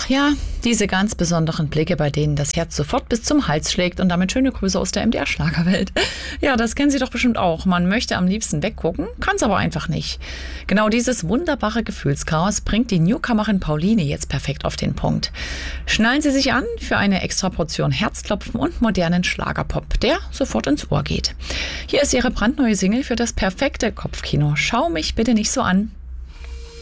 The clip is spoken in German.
Ja, diese ganz besonderen Blicke, bei denen das Herz sofort bis zum Hals schlägt, und damit schöne Grüße aus der MDR-Schlagerwelt. Ja, das kennen Sie doch bestimmt auch. Man möchte am liebsten weggucken, kann es aber einfach nicht. Genau dieses wunderbare Gefühlschaos bringt die Newcomerin Pauline jetzt perfekt auf den Punkt. Schnallen Sie sich an für eine extra Portion Herzklopfen und modernen Schlagerpop, der sofort ins Ohr geht. Hier ist ihre brandneue Single für das perfekte Kopfkino. Schau mich bitte nicht so an.